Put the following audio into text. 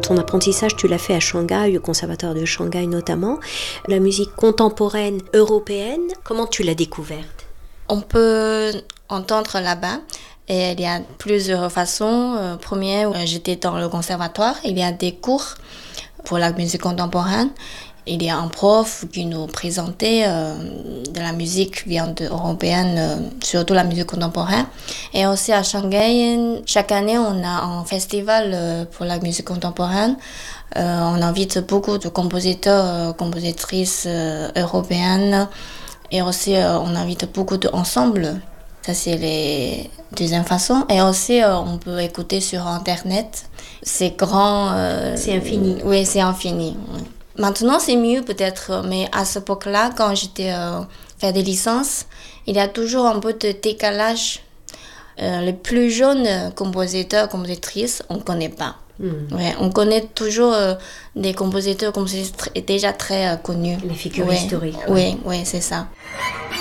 Ton apprentissage, tu l'as fait à Shanghai, au conservatoire de Shanghai notamment. La musique contemporaine européenne, comment tu l'as découverte? On peut entendre là-bas et il y a plusieurs façons. Première, j'étais dans le conservatoire, il y a des cours pour la musique contemporaine. Il y a un prof qui nous présentait de la musique européenne, surtout la musique contemporaine. Et aussi à Shanghai, chaque année, on a un festival pour la musique contemporaine. On invite beaucoup de compositeurs, compositrices européennes. Et aussi, on invite beaucoup d'ensembles. Ça, c'est les deuxième façon. Et aussi, on peut écouter sur Internet. C'est grand. C'est infini. Oui, c'est infini. Oui. Maintenant, c'est mieux peut-être, mais à cette époque-là, quand j'étais faire des licences, il y a toujours un peu de décalage. Les plus jeunes compositeurs, compositrices, on ne connaît pas. Ouais, on connaît toujours des compositeurs déjà très connus. Les figures historiques. Oui, c'est ça.